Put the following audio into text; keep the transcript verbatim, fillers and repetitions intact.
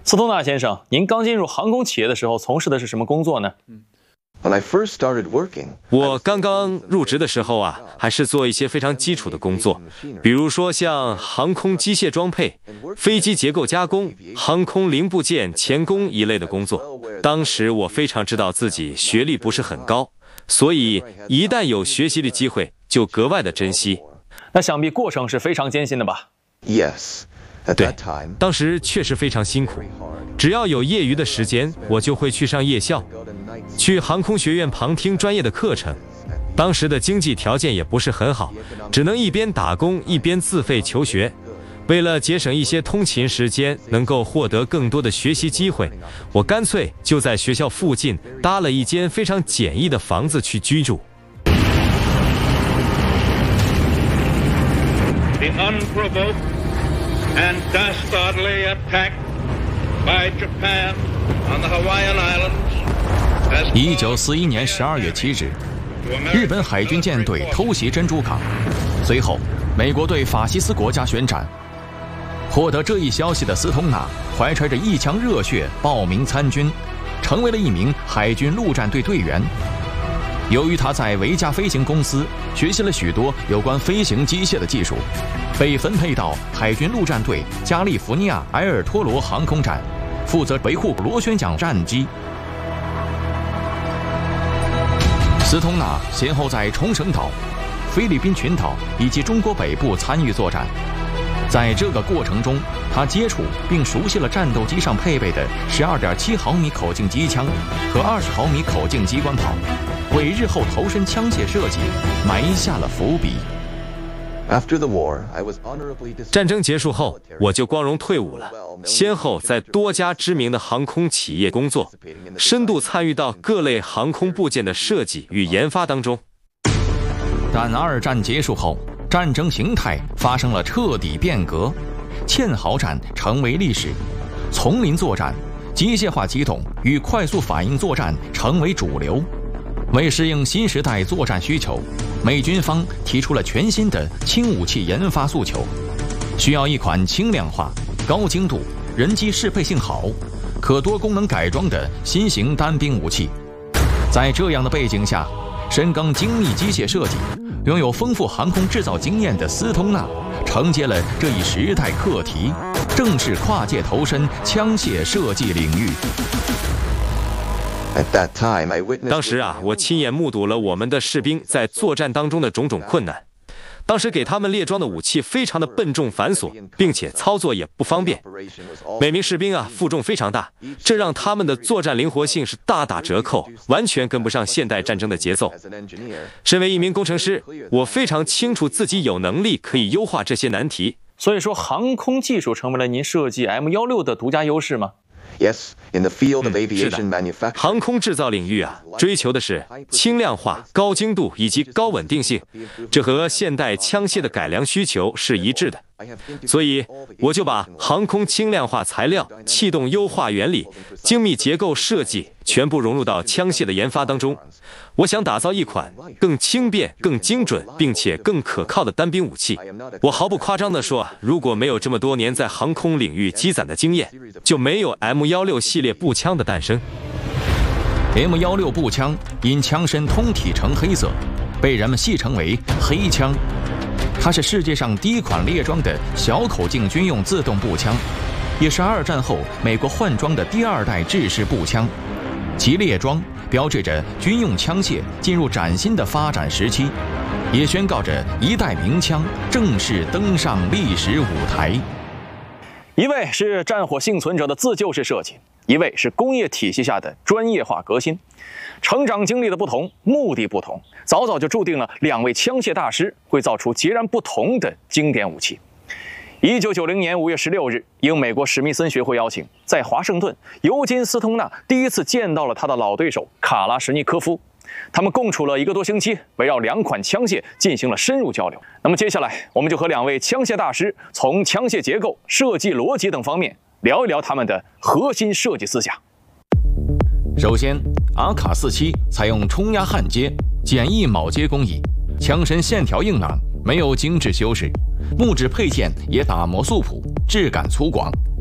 斯通纳先生，您刚进入航空企业的时候，从事的是什么工作呢？ When I first started working, 我刚刚入职的时候啊，还是做一些非常基础的工作，比如说像航空机械装配、飞机结构加工、航空零部件钳工一类的工作。当时我非常知道自己学历不是很高，所以一旦有学习的机会，就格外的珍惜。 那想必过程是非常艰辛的吧？ yes, at 对 that time, 当时确实非常辛苦，只要有业余的时间，我就会去上夜校，去航空学院旁听专业的课程。当时的经济条件也不是很好，只能一边打工一边自费求学。为了节省一些通勤时间，能够获得更多的学习机会，我干脆就在学校附近搭了一间非常简易的房子去居住。 The unprovoked and dastardly attack by Japan on the Hawaiian Islands has 一九四一年十二月七日，日本海军舰队偷袭珍珠港，随后美国对法西斯国家宣战。获得这一消息的斯通纳怀揣着一腔热血报名参军，成为了一名海军陆战队队员。由于他在维加飞行公司学习了许多有关飞行机械的技术，被分配到海军陆战队加利福尼亚埃尔托罗航空展，负责维护螺旋桨战机。斯通纳先后在冲绳岛、菲律宾群岛以及中国北部参与作战。在这个过程中，他接触并熟悉了战斗机上配备的十二点七毫米口径机枪和二十毫米口径机关炮，为日后投身枪械设计埋下了伏笔。 after the war, I was honorably discharged. 战争结束后，我就光荣退伍了，先后在多家知名的航空企业工作，深度参与到各类航空部件的设计与研发当中。 但二战结束后，战争形态发生了彻底变革，堑壕战成为历史，丛林作战、机械化机动与快速反应作战成为主流。为适应新时代作战需求，美军方提出了全新的轻武器研发诉求，需要一款轻量化、高精度、人机适配性好、可多功能改装的新型单兵武器。在这样的背景下，深耕精密机械设计、拥有丰富航空制造经验的斯通纳承接了这一时代课题，正式跨界投身枪械设计领域。 At that time, I witnessed 当时啊，我亲眼目睹了我们的士兵在作战当中的种种困难。当时给他们列装的武器非常的笨重繁琐，并且操作也不方便。每名士兵啊，负重非常大，这让他们的作战灵活性是大打折扣，完全跟不上现代战争的节奏。身为一名工程师，我非常清楚自己有能力可以优化这些难题。 所以说，航空技术成为了您设计 M 十六的独家优势吗？ Yes, in the field of 是的 aviation manufacturing. 航空制造领域啊，追求的是轻量化、高精度以及高稳定性，这和现代枪械的改良需求是一致的。所以，我就把航空轻量化材料、气动优化原理、精密结构设计全部融入到枪械的研发当中。我想打造一款更轻便、更精准，并且更可靠的单兵武器。我毫不夸张地说，如果没有这么多年在航空领域积攒的经验，就没有 M 十六系列步枪的诞生。 M 十六步枪因枪身通体呈黑色，被人们戏称为“黑枪”。它是世界上第一款列装的小口径军用自动步枪，也是二战后美国换装的第二代制式步枪。其列装标志着军用枪械进入崭新的发展时期，也宣告着一代名枪正式登上历史舞台。 一位是战火幸存者的自救式设计，一位是工业体系下的专业化革新。成长经历的不同，目的不同，早早就注定了两位枪械大师会造出截然不同的经典武器。一九九零年五月十六日，应美国史密森学会邀请，在华盛顿，尤金·斯通纳第一次见到了他的老对手卡拉什尼科夫。他们共处了一个多星期，围绕两款枪械进行了深入交流。那么接下来，我们就和两位枪械大师从枪械结构、设计逻辑等方面聊一聊他们的核心设计思想。 首先，阿卡四七采用冲压焊接、简易铆接工艺，枪身线条硬朗，没有精致修饰，木质配件也打磨素朴，质感粗犷。